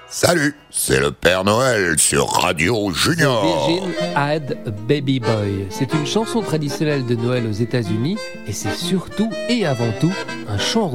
Salut, c'est le Père Noël sur Radio Junior. Virgin Had a Baby Boy. C'est une chanson traditionnelle de Noël aux États-Unis et c'est surtout et avant tout un chant